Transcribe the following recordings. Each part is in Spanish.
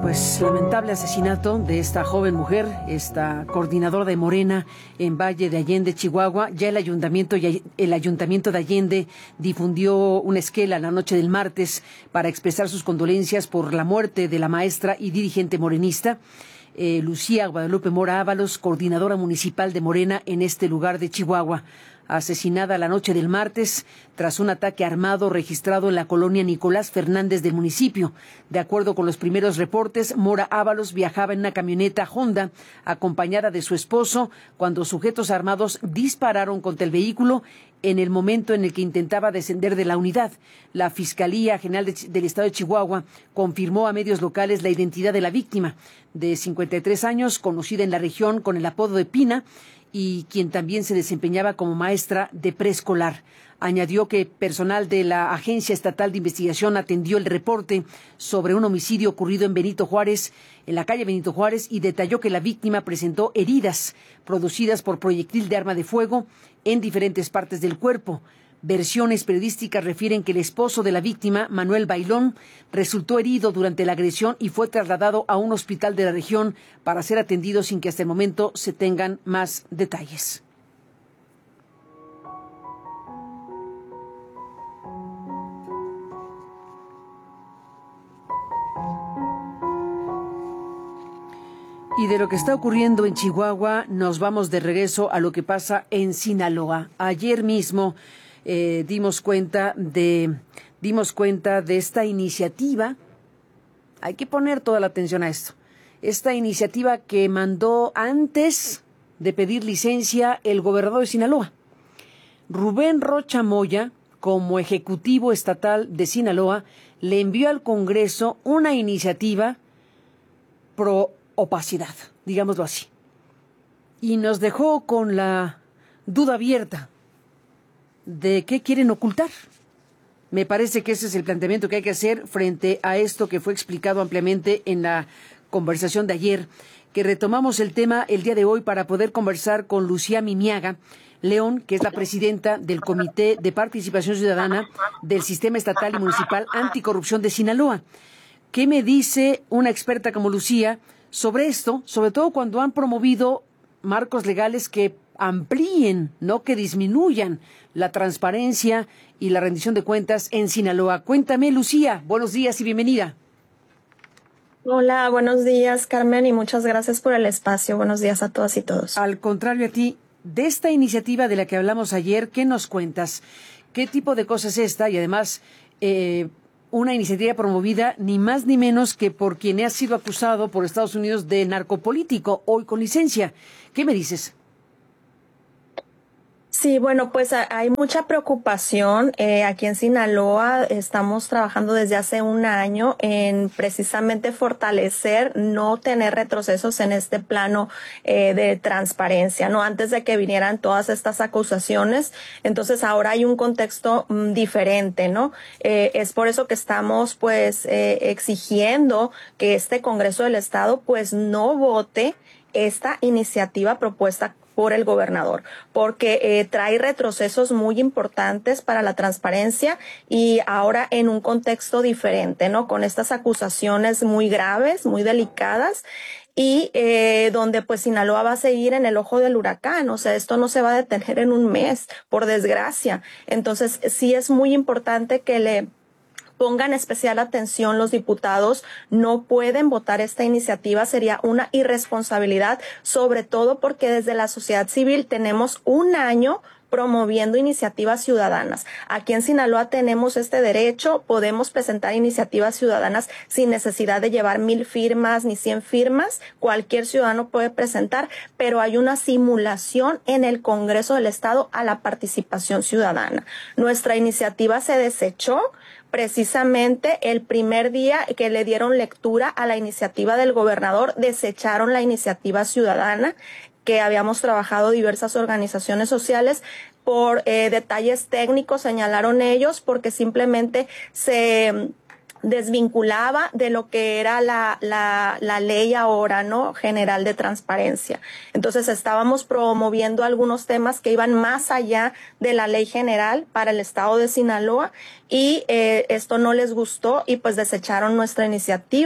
Pues lamentable asesinato de esta joven mujer, esta coordinadora de Morena en Valle de Allende, Chihuahua. Ya el ayuntamiento de Allende difundió una esquela la noche del martes para expresar sus condolencias por la muerte de la maestra y dirigente morenista. Lucía Guadalupe Mora Ábalos, coordinadora municipal de Morena en este lugar de Chihuahua, asesinada la noche del martes tras un ataque armado registrado en la colonia Nicolás Fernández del municipio. De acuerdo con los primeros reportes, Mora Ábalos viajaba en una camioneta Honda acompañada de su esposo cuando sujetos armados dispararon contra el vehículo en el momento en el que intentaba descender de la unidad. La Fiscalía General del Estado de Chihuahua confirmó a medios locales la identidad de la víctima, de 53 años, conocida en la región con el apodo de Pina, y quien también se desempeñaba como maestra de preescolar. Añadió que personal de la Agencia Estatal de Investigación atendió el reporte sobre un homicidio ocurrido en Benito Juárez, en la calle Benito Juárez, y detalló que la víctima presentó heridas producidas por proyectil de arma de fuego en diferentes partes del cuerpo. Versiones periodísticas refieren que el esposo de la víctima, Manuel Bailón, resultó herido durante la agresión y fue trasladado a un hospital de la región para ser atendido sin que hasta el momento se tengan más detalles. Y de lo que está ocurriendo en Chihuahua, nos vamos de regreso a lo que pasa en Sinaloa. Ayer mismo dimos cuenta de esta iniciativa. Hay que poner toda la atención a esto. Esta iniciativa que mandó antes de pedir licencia el gobernador de Sinaloa, Rubén Rocha Moya, como ejecutivo estatal de Sinaloa, le envió al Congreso una iniciativa pro opacidad, digámoslo así, y nos dejó con la duda abierta de qué quieren ocultar. Me parece que ese es el planteamiento que hay que hacer frente a esto que fue explicado ampliamente en la conversación de ayer, que retomamos el tema el día de hoy para poder conversar con Lucía Mimiaga León, que es la presidenta del Comité de Participación Ciudadana del Sistema Estatal y Municipal Anticorrupción de Sinaloa. ¿Qué me dice una experta como Lucía sobre esto, sobre todo cuando han promovido marcos legales que amplíen, no que disminuyan la transparencia y la rendición de cuentas en Sinaloa? Cuéntame, Lucía, buenos días y bienvenida. Hola, buenos días, Carmen, y muchas gracias por el espacio. Buenos días a todas y todos. Al contrario a ti, de esta iniciativa de la que hablamos ayer, ¿qué nos cuentas? ¿Qué tipo de cosa es esta? Y además, una iniciativa promovida ni más ni menos que por quien ha sido acusado por Estados Unidos de narcopolítico, hoy con licencia. ¿Qué me dices? Sí, bueno, pues hay mucha preocupación. Aquí en Sinaloa estamos trabajando desde hace un año en precisamente fortalecer, no tener retrocesos en este plano de transparencia, ¿no? Antes de que vinieran todas estas acusaciones, entonces ahora hay un contexto diferente, ¿no? Es por eso que estamos pues exigiendo que este Congreso del Estado pues no vote esta iniciativa propuesta por el gobernador, porque trae retrocesos muy importantes para la transparencia y ahora en un contexto diferente, ¿no? Con estas acusaciones muy graves, muy delicadas y donde pues Sinaloa va a seguir en el ojo del huracán. O sea, esto no se va a detener en un mes, por desgracia. Entonces, sí es muy importante que le pongan especial atención los diputados. No pueden votar esta iniciativa, sería una irresponsabilidad, sobre todo porque desde la sociedad civil tenemos un año promoviendo iniciativas ciudadanas. Aquí en Sinaloa tenemos este derecho, podemos presentar iniciativas ciudadanas sin necesidad de llevar 1000 firmas ni 100 firmas, cualquier ciudadano puede presentar, pero hay una simulación en el Congreso del Estado a la participación ciudadana. Nuestra iniciativa se desechó precisamente el primer día que le dieron lectura a la iniciativa del gobernador, desecharon la iniciativa ciudadana que habíamos trabajado diversas organizaciones sociales por detalles técnicos, señalaron ellos, porque simplemente se desvinculaba de lo que era la ley ahora, ¿no? General de transparencia. Entonces estábamos promoviendo algunos temas que iban más allá de la ley general para el estado de Sinaloa y esto no les gustó y pues desecharon nuestra iniciativa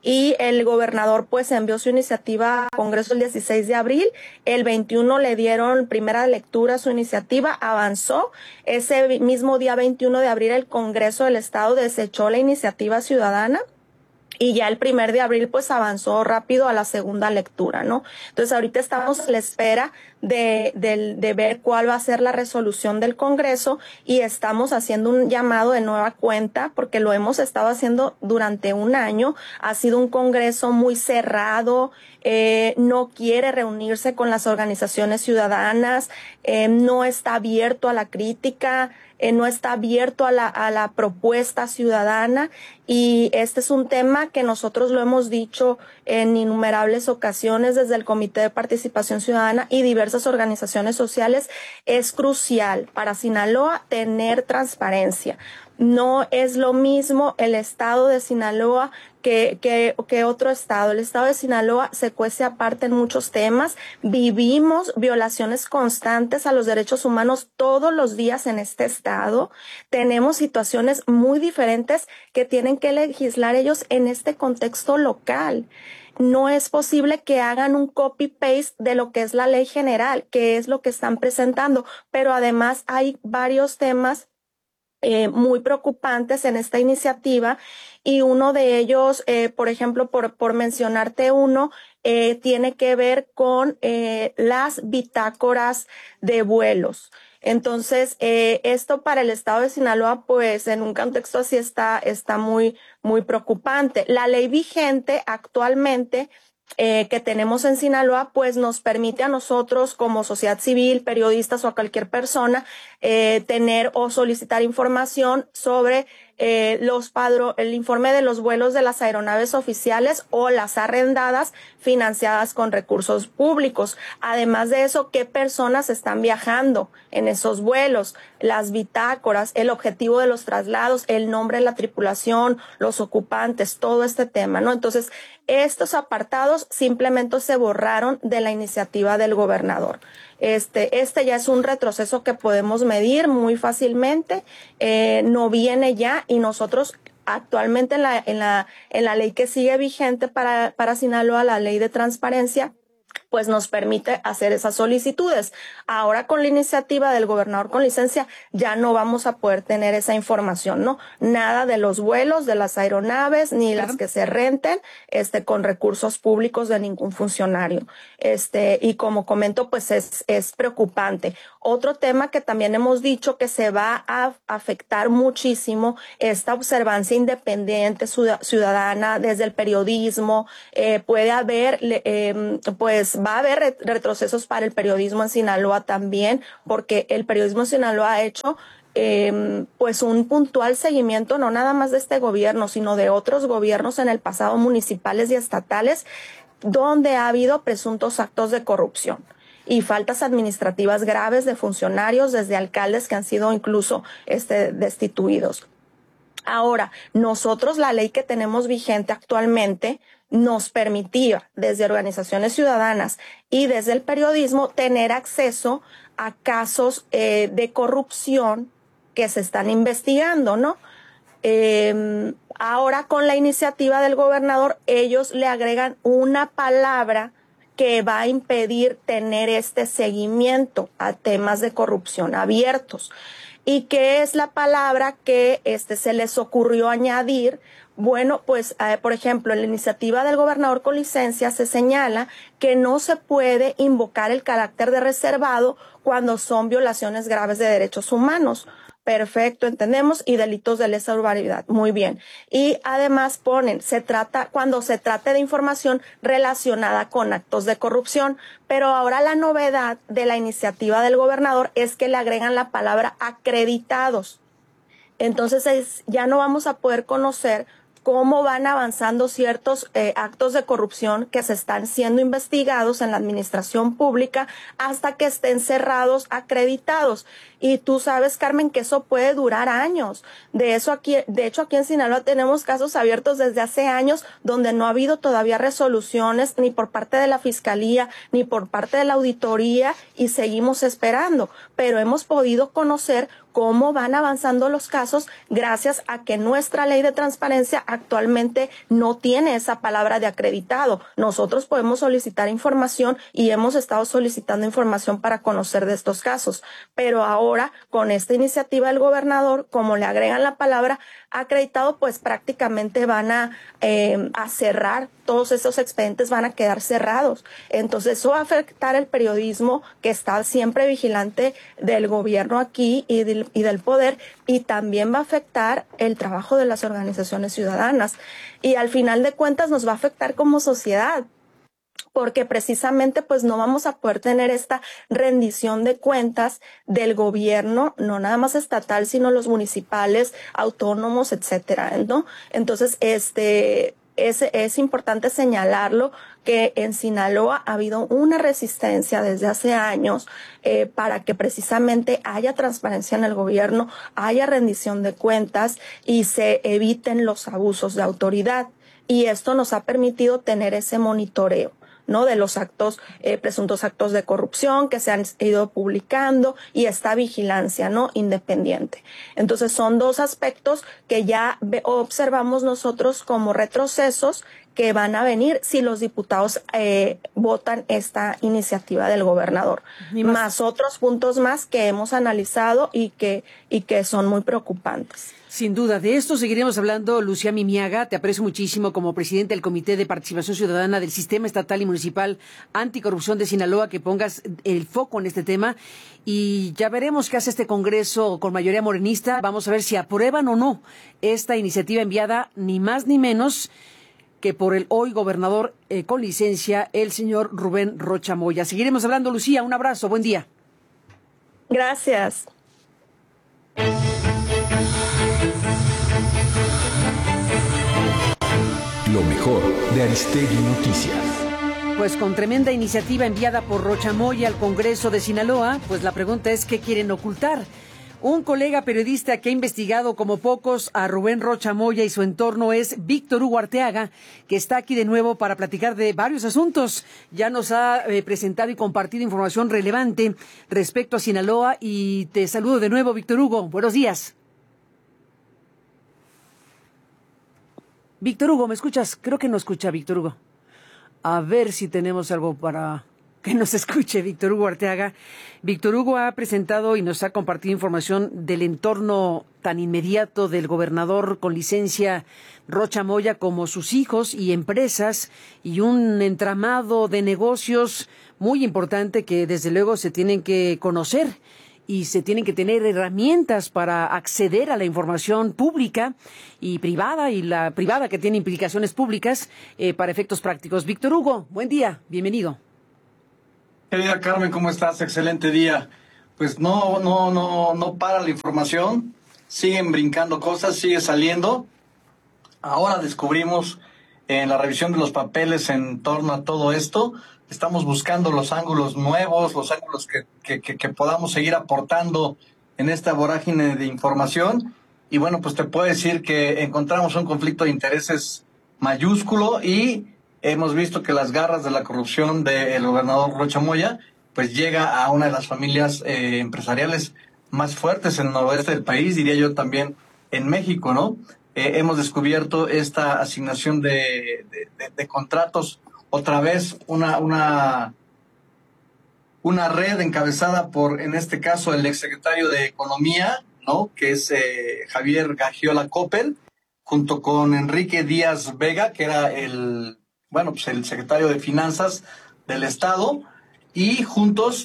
y el gobernador pues envió su iniciativa al Congreso el 16 de abril, el 21 le dieron primera lectura a su iniciativa, avanzó, ese mismo día 21 de abril el Congreso del Estado desechó la iniciativa ciudadana, y ya el 1 de abril pues avanzó rápido a la segunda lectura, ¿no? Entonces ahorita estamos a la espera de ver cuál va a ser la resolución del Congreso y estamos haciendo un llamado de nueva cuenta porque lo hemos estado haciendo durante un año. Ha sido un Congreso muy cerrado, no quiere reunirse con las organizaciones ciudadanas, no está abierto a la crítica, no está abierto a la propuesta ciudadana, y este es un tema que nosotros lo hemos dicho en innumerables ocasiones desde el Comité de Participación Ciudadana y diversas organizaciones sociales. Es crucial para Sinaloa tener transparencia. No es lo mismo el estado de Sinaloa que otro estado. El estado de Sinaloa se cuece aparte en muchos temas. Vivimos violaciones constantes a los derechos humanos todos los días en este estado. Tenemos situaciones muy diferentes que tienen que legislar ellos en este contexto local. No es posible que hagan un copy-paste de lo que es la ley general, que es lo que están presentando, pero además hay varios temas muy preocupantes en esta iniciativa, y uno de ellos, por ejemplo, por mencionarte uno, tiene que ver con las bitácoras de vuelos. Entonces, esto para el estado de Sinaloa, pues en un contexto así está muy preocupante. La ley vigente actualmente que tenemos en Sinaloa, pues nos permite a nosotros como sociedad civil, periodistas o a cualquier persona tener o solicitar información sobre el informe de los vuelos de las aeronaves oficiales o las arrendadas financiadas con recursos públicos. Además de eso, qué personas están viajando en esos vuelos, las bitácoras, el objetivo de los traslados, el nombre de la tripulación, los ocupantes, todo este tema, ¿no? Entonces, estos apartados simplemente se borraron de la iniciativa del gobernador. Este ya es un retroceso que podemos medir muy fácilmente, no viene ya, y nosotros actualmente en la ley que sigue vigente para Sinaloa, la ley de transparencia, pues nos permite hacer esas solicitudes. Ahora con la iniciativa del gobernador con licencia ya no vamos a poder tener esa información, ¿no? Nada de los vuelos de las aeronaves ni las que se renten con recursos públicos de ningún funcionario. Y como comento, pues es preocupante. Otro tema que también hemos dicho que se va a afectar muchísimo, esta observancia independiente ciudadana desde el periodismo, puede haber pues va a haber retrocesos para el periodismo en Sinaloa también, porque el periodismo en Sinaloa ha hecho pues un puntual seguimiento, no nada más de este gobierno, sino de otros gobiernos en el pasado, municipales y estatales, donde ha habido presuntos actos de corrupción y faltas administrativas graves de funcionarios, desde alcaldes que han sido incluso destituidos. Ahora, nosotros la ley que tenemos vigente actualmente nos permitía desde organizaciones ciudadanas y desde el periodismo tener acceso a casos de corrupción que se están investigando, ¿no? Ahora con la iniciativa del gobernador, ellos le agregan una palabra que va a impedir tener este seguimiento a temas de corrupción abiertos. ¿Y qué es la palabra que se les ocurrió añadir? Bueno, pues, por ejemplo, en la iniciativa del gobernador con licencia se señala que no se puede invocar el carácter de reservado cuando son violaciones graves de derechos humanos. Perfecto, entendemos, y delitos de lesa barbaridad. Muy bien. Y además ponen, cuando se trate de información relacionada con actos de corrupción. Pero ahora la novedad de la iniciativa del gobernador es que le agregan la palabra acreditados. Entonces ya no vamos a poder conocer cómo van avanzando ciertos actos de corrupción que se están siendo investigados en la administración pública hasta que estén cerrados, acreditados. Y tú sabes, Carmen, que eso puede durar años. De hecho, aquí en Sinaloa tenemos casos abiertos desde hace años donde no ha habido todavía resoluciones ni por parte de la Fiscalía ni por parte de la Auditoría, y seguimos esperando. Pero hemos podido conocer cómo van avanzando los casos gracias a que nuestra ley de transparencia actualmente no tiene esa palabra de acreditado. Nosotros podemos solicitar información y hemos estado solicitando información para conocer de estos casos, pero ahora con esta iniciativa del gobernador, como le agregan la palabra acreditado, pues prácticamente van a cerrar, todos esos expedientes van a quedar cerrados. Entonces eso va a afectar el periodismo que está siempre vigilante del gobierno aquí y del poder, y también va a afectar el trabajo de las organizaciones ciudadanas. Y al final de cuentas nos va a afectar como sociedad, porque precisamente pues no vamos a poder tener esta rendición de cuentas del gobierno, no nada más estatal, sino los municipales, autónomos, etcétera, ¿no? Entonces, es importante señalarlo, que en Sinaloa ha habido una resistencia desde hace años para que precisamente haya transparencia en el gobierno, haya rendición de cuentas y se eviten los abusos de autoridad. Y esto nos ha permitido tener ese monitoreo, ¿no? De los actos, presuntos actos de corrupción que se han ido publicando, y esta vigilancia, ¿no? Independiente. Entonces son dos aspectos que ya observamos nosotros como retrocesos que van a venir si los diputados votan esta iniciativa del gobernador. Más otros puntos más que hemos analizado y que son muy preocupantes. Sin duda, de esto seguiremos hablando. Lucía Mimiaga, te aprecio muchísimo como presidente del Comité de Participación Ciudadana del Sistema Estatal y Municipal Anticorrupción de Sinaloa, que pongas el foco en este tema, y ya veremos qué hace este Congreso con mayoría morenista. Vamos a ver si aprueban o no esta iniciativa enviada ni más ni menos que por el hoy gobernador con licencia, el señor Rubén Rocha Moya. Seguiremos hablando, Lucía. Un abrazo, buen día. Gracias. Lo mejor de Aristegui Noticias. Pues con tremenda iniciativa enviada por Rocha Moya al Congreso de Sinaloa, pues la pregunta es ¿qué quieren ocultar? Un colega periodista que ha investigado como pocos a Rubén Rocha Moya y su entorno es Víctor Hugo Arteaga, que está aquí de nuevo para platicar de varios asuntos. Ya nos ha presentado y compartido información relevante respecto a Sinaloa, y te saludo de nuevo, Víctor Hugo. Buenos días. Víctor Hugo, ¿me escuchas? Creo que no escucha Víctor Hugo. A ver si tenemos algo para que nos escuche Víctor Hugo Arteaga. Víctor Hugo ha presentado y nos ha compartido información del entorno tan inmediato del gobernador con licencia Rocha Moya, como sus hijos y empresas, y un entramado de negocios muy importante que desde luego se tienen que conocer y se tienen que tener herramientas para acceder a la información pública y privada, y la privada que tiene implicaciones públicas para efectos prácticos. Víctor Hugo, buen día, bienvenido. Querida Carmen, ¿cómo estás? Excelente día. Pues no para la información, siguen brincando cosas, sigue saliendo. Ahora descubrimos en la revisión de los papeles en torno a todo esto, estamos buscando los ángulos nuevos, los ángulos que podamos seguir aportando en esta vorágine de información. Y bueno, pues te puedo decir que encontramos un conflicto de intereses mayúsculo, y hemos visto que las garras de la corrupción del gobernador Rocha Moya pues llega a una de las familias empresariales más fuertes en el noroeste del país, diría yo también en México, ¿no? Hemos descubierto esta asignación de contratos, otra vez una red encabezada por, en este caso, el exsecretario de Economía, ¿no? Que es Javier Gagiola Coppel, junto con Enrique Díaz Vega, que era el secretario de Finanzas del Estado, y juntos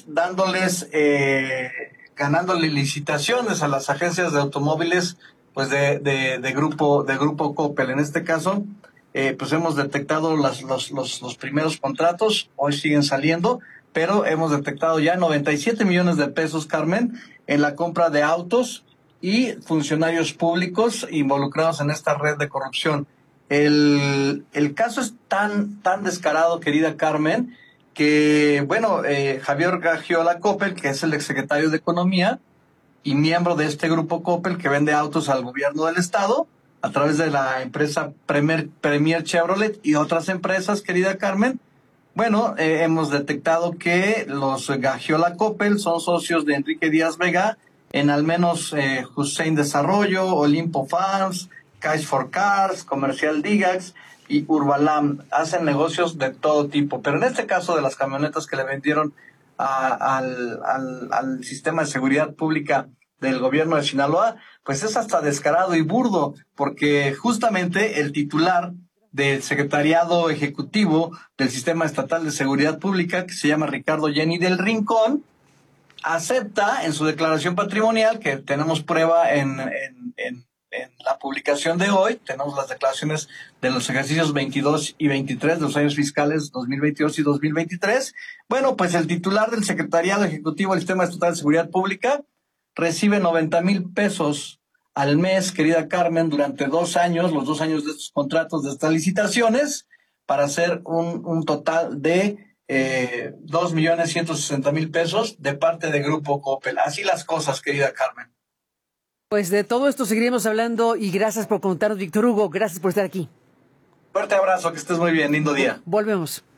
ganándole licitaciones a las agencias de automóviles, pues de grupo Coppel. En este caso, pues hemos detectado los primeros contratos, hoy siguen saliendo, pero hemos detectado ya 97 millones de pesos, Carmen, en la compra de autos y funcionarios públicos involucrados en esta red de corrupción. El caso es tan descarado, querida Carmen, que, Javier Gagiola Coppel, que es el exsecretario de Economía y miembro de este grupo Coppel que vende autos al gobierno del Estado a través de la empresa Premier Chevrolet y otras empresas, querida Carmen, hemos detectado que los Gagiola Coppel son socios de Enrique Díaz Vega en al menos Hussein Desarrollo, Olimpo Farms, Cash for Cars, Comercial Digax y Urbalam. Hacen negocios de todo tipo, pero en este caso de las camionetas que le vendieron al sistema de seguridad pública del gobierno de Sinaloa, pues es hasta descarado y burdo, porque justamente el titular del secretariado ejecutivo del Sistema Estatal de Seguridad Pública, que se llama Ricardo Jenny del Rincón, acepta en su declaración patrimonial, que tenemos prueba en la publicación de hoy, tenemos las declaraciones de los ejercicios 22 y 23 de los años fiscales 2022 y 2023. Bueno, pues el titular del secretariado ejecutivo del Sistema Estatal de Seguridad Pública recibe 90,000 pesos al mes, querida Carmen, durante 2 años, los 2 años de estos contratos, de estas licitaciones, para hacer un total de 2,160,000 pesos de parte de Grupo Coppel. Así las cosas, querida Carmen. Pues de todo esto seguiremos hablando y gracias por contarnos, Víctor Hugo. Gracias por estar aquí. Fuerte abrazo, que estés muy bien, lindo día. Volvemos.